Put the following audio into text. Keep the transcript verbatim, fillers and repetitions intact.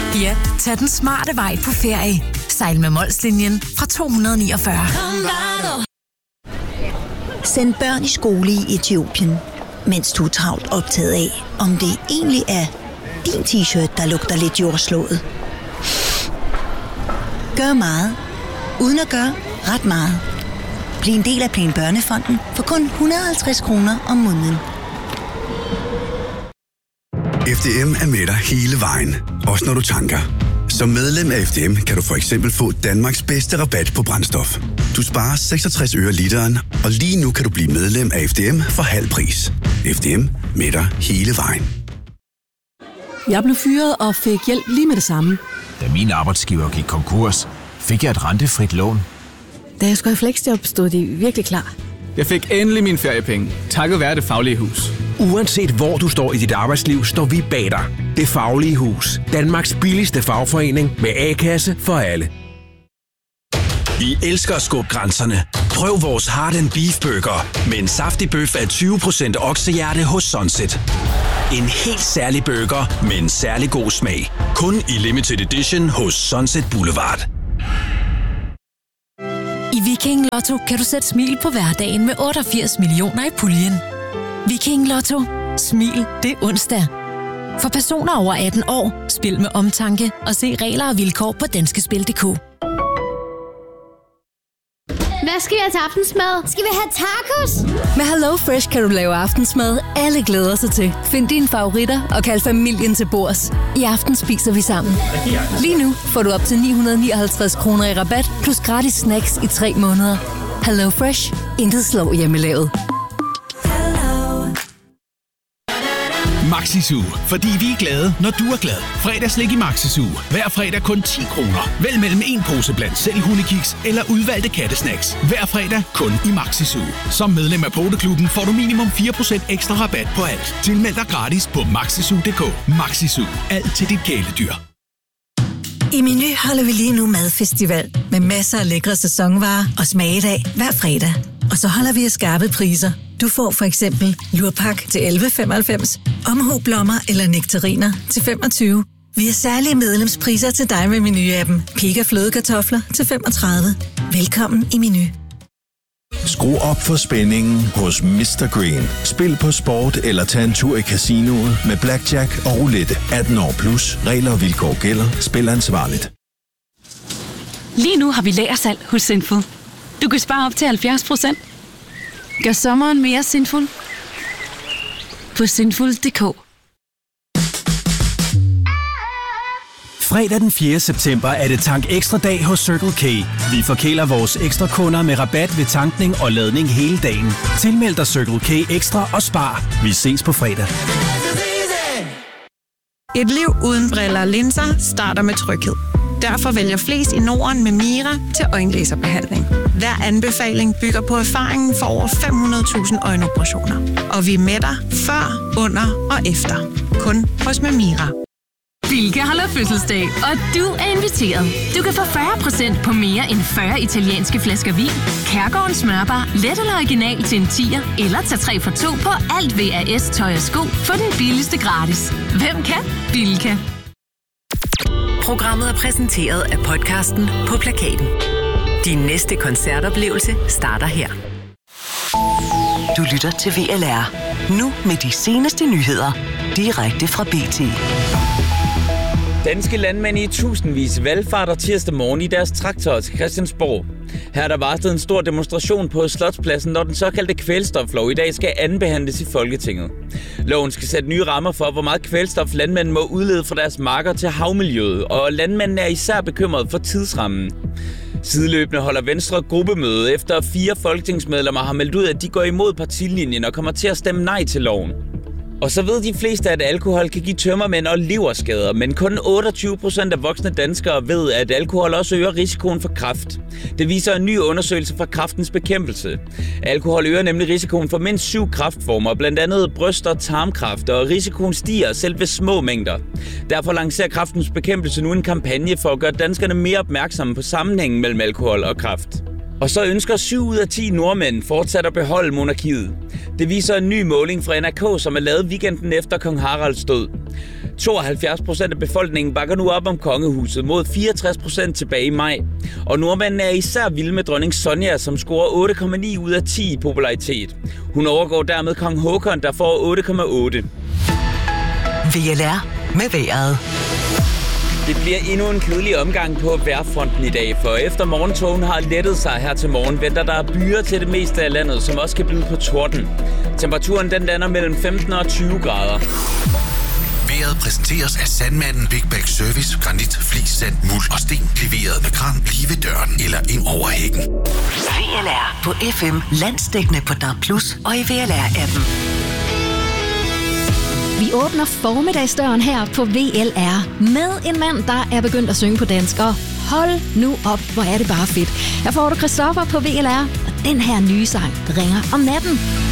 Ja, tag den smarte vej på ferie. Sejl med Molslinjen fra to hundrede niogfyrre. Send børn i skole i Etiopien, mens du er travlt optaget af, om det egentlig er din t-shirt, der lugter lidt jordslået. Gør meget, uden at gøre ret meget. Bliv en del af Plan Børnefonden for kun et hundrede og halvtreds kroner om måneden. F D M er med dig hele vejen, også når du tanker. Som medlem af F D M kan du for eksempel få Danmarks bedste rabat på brændstof. Du sparer seksogtres øre literen, og lige nu kan du blive medlem af F D M for halv pris. F D M med dig hele vejen. Jeg blev fyret og fik hjælp lige med det samme. Da min arbejdsgiver gik konkurs, fik jeg et rentefrit lån. Da jeg skulle have fleksjob, stod de virkelig klar. Jeg fik endelig mine feriepenge, takket være Det Faglige Hus. Uanset hvor du står i dit arbejdsliv, står vi bag dig. Det Faglige Hus. Danmarks billigste fagforening med A-kasse for alle. Vi elsker at skubbe grænserne. Prøv vores Heart and Beef Burger med en saftig bøf af tyve procent oksehjerte hos Sunset. En helt særlig burger med en særlig god smag. Kun i limited edition hos Sunset Boulevard. I Viking Lotto kan du sætte smil på hverdagen med otteogfirs millioner i puljen. Viking Lotto. Smil det er onsdag. For personer over atten år, spil med omtanke og se regler og vilkår på danskespil punktum d k. Hvad skal vi have til aftensmad? Skal vi have tacos? Med Hello Fresh kan du lave aftensmad, alle glæder sig til. Find dine favoritter og kald familien til bords. I aften spiser vi sammen. Lige nu får du op til ni hundrede nioghalvtreds kroner i rabat, plus gratis snacks i tre måneder. Hello Fresh. Intet slår hjemmelavet. Maxi-Zoo, fordi vi er glade, når du er glad. Fredagslik i Maxi-Zoo. Hver fredag kun ti kroner. Vælg mellem en pose blandt selv hundekiks eller udvalgte kattesnacks. Hver fredag kun i Maxi-Zoo. Som medlem af Poteklubben får du minimum fire procent ekstra rabat på alt. Tilmeld dig gratis på maxi zoo punktum d k. Maxi-Zoo. Alt til dit kæledyr. I Meny holder vi lige nu madfestival med masser af lækre sæsonvarer og smagedag hver fredag. Og så holder vi af skarpe priser. Du får for eksempel lurpak til elleve femoghalvfems, omhublommer eller nektariner til femogtyve. Vi har særlige medlemspriser til dig med Meny-appen. Pika flødekartofler til femogtredive. Velkommen i Meny. Skru op for spændingen hos mister Green. Spil på sport eller tag en tur i casinoet med blackjack og roulette. atten år plus. Regler og vilkår gælder. Spil ansvarligt. Lige nu har vi lagersalg hos Sinful. Du kan spare op til halvfjerds procent. Gør sommeren mere sinful på sinful punktum d k. Fredag den fjerde september er det Tank Ekstra dag hos Circle K. Vi forkæler vores ekstra kunder med rabat ved tankning og ladning hele dagen. Tilmeld dig Circle K Ekstra og spar. Vi ses på fredag. Et liv uden briller og linser starter med tryghed. Derfor vælger flest i Norden med Mira til øjenlaserbehandling. Hver anbefaling bygger på erfaringen for over fem hundrede tusind øjenoperationer. Og vi er med dig før, under og efter. Kun hos Mira. Bilka holder fødselsdag, og du er inviteret. Du kan få fyrre procent på mere end fyrre italienske flasker vin, Kærgårdens smørbar, let eller original til en tier, eller tag tre for to på alt V A S tøj og sko for den billigste gratis. Hvem kan? Bilka. Programmet er præsenteret af podcasten På Plakaten. Din næste koncertoplevelse starter her. Du lytter til V L R. Nu med de seneste nyheder. Direkte fra B T. Danske landmænd i tusindvis valgfarter tirsdag morgen i deres traktorer til Christiansborg. Her er der varslet en stor demonstration på Slotspladsen, når den såkaldte kvælstoflov i dag skal andenbehandles i Folketinget. Loven skal sætte nye rammer for, hvor meget kvælstof landmænd må udlede fra deres marker til havmiljøet, og landmændene er især bekymret for tidsrammen. Sideløbende holder Venstre gruppemøde, efter fire folketingsmedlemmer har meldt ud, at de går imod partilinjen og kommer til at stemme nej til loven. Og så ved de fleste, at alkohol kan give tømmermænd og leverskader, men kun otteogtyve procent af voksne danskere ved, at alkohol også øger risikoen for kræft. Det viser en ny undersøgelse fra Kræftens Bekæmpelse. Alkohol øger nemlig risikoen for mindst syv kræftformer, blandt andet bryst- og tarmkræft, og risikoen stiger selv ved små mængder. Derfor lancerer Kræftens Bekæmpelse nu en kampagne for at gøre danskerne mere opmærksomme på sammenhængen mellem alkohol og kræft. Og så ønsker syv ud af ti nordmænd fortsat at beholde monarkiet. Det viser en ny måling fra N R K, som er lavet weekenden efter kong Haralds død. tooghalvfjerds procent af befolkningen bakker nu op om kongehuset mod fireogtres procent tilbage i maj. Og nordmændene er især vilde med dronning Sonja, som scorer otte komma ni ud af ti i popularitet. Hun overgår dermed kong Håkon, der får otte komma otte. V L R med vejret. Det bliver endnu en kedelig omgang på vejrfronten i dag, for efter morgentogen har lettet sig her til morgen, venter der byer til det meste af landet, som også kan byde på torden. Temperaturen den lander mellem femten og tyve grader. Vejret præsenteres af Sandmanden Big Bag Service, granit, flis, sand, muld og sten, leveret med kran lige ved døren eller ind over hækken. V L R på F M, landsdækkende på D A B plus og i V L R-appen. Vi åbner formiddagsdøren her på V L R med en mand, der er begyndt at synge på dansk. Og hold nu op, hvor er det bare fedt. Her får du Christoffer på V L R, og den her nye sang ringer om natten.